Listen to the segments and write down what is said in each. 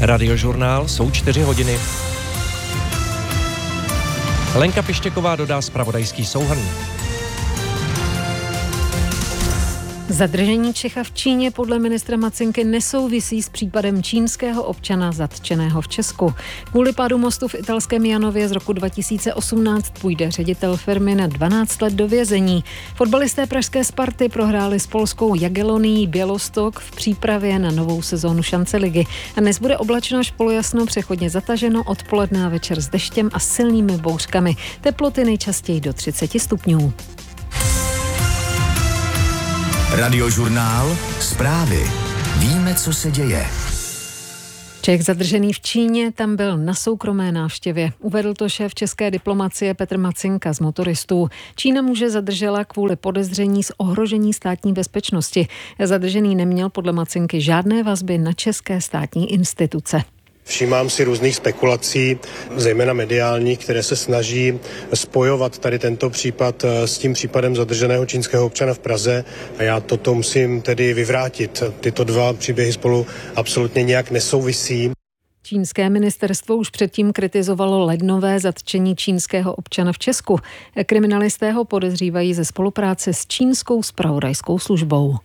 Radiožurnál, jsou 4 hodiny. Lenka Pištěková dodá zpravodajský souhrn. Zadržení Čecha v Číně podle ministra Macynky nesouvisí s případem čínského občana zatčeného v Česku. Kvůli pádu mostu v italském Janově z roku 2018 půjde ředitel firmy na 12 let do vězení. Fotbalisté pražské Sparty prohráli s polskou Jagiellonií Bělostok v přípravě na novou sezónu šance ligy. A dnes bude oblačno až polojasno, přechodně zataženo, odpoledne a večer s deštěm a silnými bouřkami. Teploty nejčastěji do 30 stupňů. Radiožurnál, zprávy. Víme, co se děje. Čech zadržený v Číně tam byl na soukromé návštěvě. Uvedl to šéf české diplomacie Petr Macynka z Motoristů. Čína muže zadržela kvůli podezření z ohrožení státní bezpečnosti. Zadržený neměl podle Macynky žádné vazby na české státní instituce. Všímám si různých spekulací, zejména mediálních, které se snaží spojovat tady tento případ s tím případem zadrženého čínského občana v Praze a já toto musím tedy vyvrátit. Tyto dva příběhy spolu absolutně nějak nesouvisí. Čínské ministerstvo už předtím kritizovalo lednové zatčení čínského občana v Česku. Kriminalisté ho podezřívají ze spolupráce s čínskou zpravodajskou službou.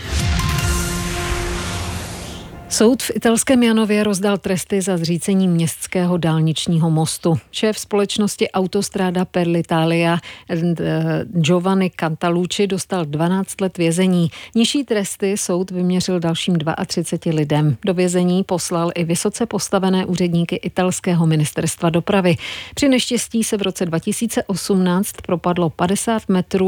Soud v italském Janově rozdal tresty za zřícení městského dálničního mostu. Šéf společnosti Autostrada per l'Italia Giovanni Cantalucci dostal 12 let vězení. Nižší tresty soud vyměřil dalším 32 lidem. Do vězení poslal i vysoce postavené úředníky italského ministerstva dopravy. Při neštěstí se v roce 2018 propadlo 50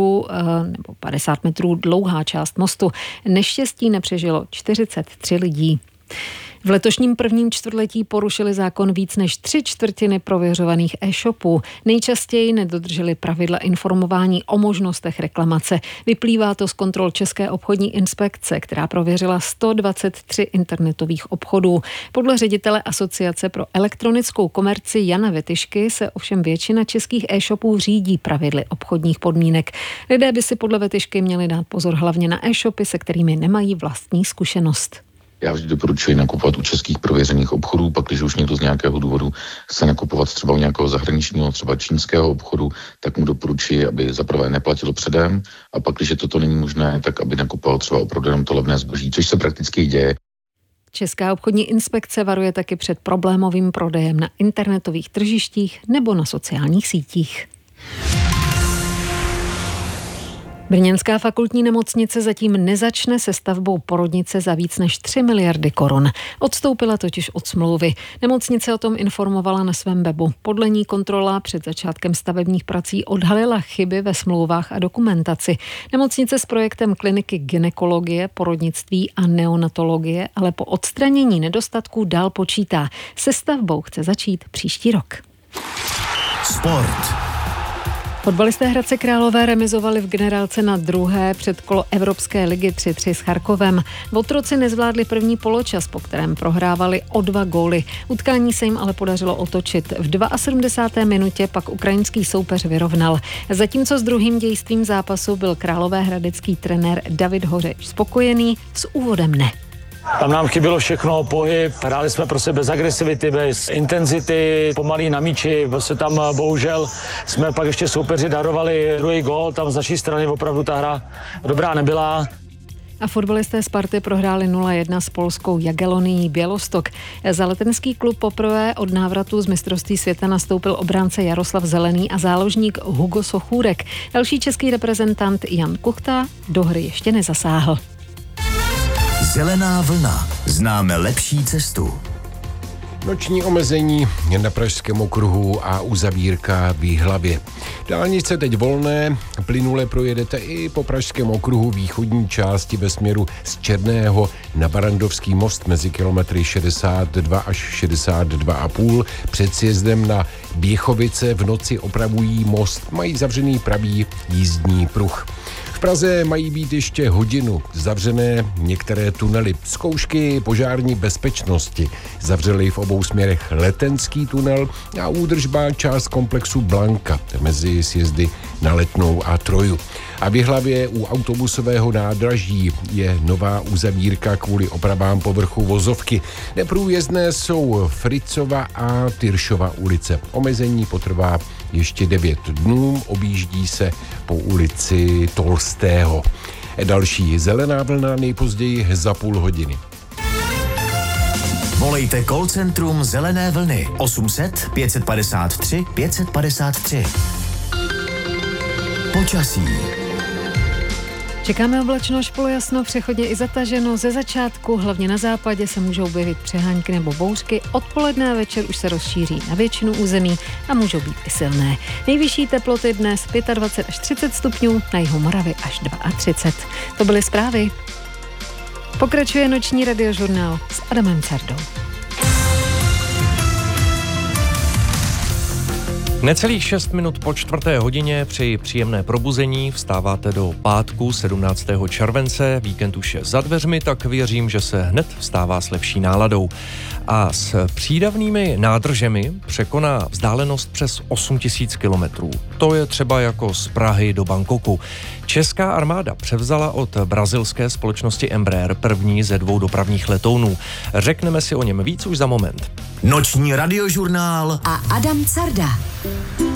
metrů dlouhá část mostu. Neštěstí nepřežilo 43 lidí. V letošním prvním čtvrtletí porušili zákon víc než 3/4 prověřovaných e-shopů. Nejčastěji nedodrželi pravidla informování o možnostech reklamace. Vyplývá to z kontrol České obchodní inspekce, která prověřila 123 internetových obchodů. Podle ředitele Asociace pro elektronickou komerci Jana Vetyšky se ovšem většina českých e-shopů řídí pravidly obchodních podmínek. Lidé by si podle Vetyšky měli dát pozor hlavně na e-shopy, se kterými nemají vlastní zkušenost. Já vždy doporučuji nakupovat u českých prověřených obchodů, pak když už někdo z nějakého důvodu chce nakupovat třeba u nějakého zahraničního, třeba čínského obchodu, tak mu doporučuji, aby zaprvé neplatilo předem a pak, když toto není možné, tak aby nakupoval třeba opravdu jenom to levné zboží, což se prakticky děje. Česká obchodní inspekce varuje taky před problémovým prodejem na internetových tržištích nebo na sociálních sítích. Brněnská fakultní nemocnice zatím nezačne se stavbou porodnice za víc než 3 miliardy korun. Odstoupila totiž od smlouvy. Nemocnice o tom informovala na svém webu. Podle ní kontrola před začátkem stavebních prací odhalila chyby ve smlouvách a dokumentaci. Nemocnice s projektem kliniky gynekologie, porodnictví a neonatologie ale po odstranění nedostatků dál počítá. Se stavbou chce začít příští rok. Sport. Fotbalisté Hradce Králové remizovali v generálce na druhé předkolo Evropské ligy 3-3 s Charkovem. Otroci nezvládli první poločas, po kterém prohrávali o 2 góly. Utkání se jim ale podařilo otočit. V 72. minutě pak ukrajinský soupeř vyrovnal. Zatímco s druhým dějstvím zápasu byl královéhradecký trenér David Hořeč spokojený, s úvodem ne. Tam nám chybělo všechno, pohyb, hráli jsme prostě bez agresivity, bez intenzity, pomalý na míči, prostě tam bohužel jsme pak ještě soupeři darovali druhý gól, tam z naší strany opravdu ta hra dobrá nebyla. A fotbalisté Sparty prohráli 0-1 s polskou Jagiellonií Bělostok. Za letenský klub poprvé od návratu z mistrovství světa nastoupil obránce Jaroslav Zelený a záložník Hugo Sochůrek. Další český reprezentant Jan Kuchta do hry ještě nezasáhl. Zelená vlna. Známe lepší cestu. Noční omezení na Pražském okruhu a uzavírka v Jihlavě. Dálnice teď volné, plynule projedete i po Pražském okruhu východní části ve směru z Černého na Barandovský most mezi kilometry 62 až 62,5. Před sjezdem na Běchovice v noci opravují most, mají zavřený pravý jízdní pruh. V Praze mají být ještě hodinu zavřené některé tunely. Zkoušky požární bezpečnosti zavřely v obou směrech Letenský tunel a údržba část komplexu Blanka mezi sjezdy na Letnou a Troju. A v Jihlavě u autobusového nádraží je nová uzavírka kvůli opravám povrchu vozovky. Neprůjezdné jsou Fritzova a Tyršova ulice. Omezení potrvá ještě 9 dnů, objíždí se po ulici Tolstého. Další Zelená vlna nejpozději za půl hodiny. Volejte call centrum Zelené vlny 800 553 553. Počasí. Čekáme oblačno až polojasno, přechodně i zataženo. Ze začátku, hlavně na západě, se můžou objevit přehánky nebo bouřky. Odpoledne a večer už se rozšíří na většinu území a můžou být i silné. Nejvyšší teploty dnes 25 až 30 stupňů, na jihu Moravy až 32. To byly zprávy. Pokračuje noční radiožurnál s Adamem Cardou. Necelých 6 minut po 4:00 přeji příjemné probuzení. Vstáváte do pátku 17. července. Víkend už je za dveřmi, tak věřím, že se hned vstává s lepší náladou. A s přídavnými nádržemi překoná vzdálenost přes 8000 kilometrů. To je třeba jako z Prahy do Bangkoku. Česká armáda převzala od brazilské společnosti Embraer první ze 2 dopravních letounů. Řekneme si o něm víc už za moment. Noční radiožurnál a Adam Carda.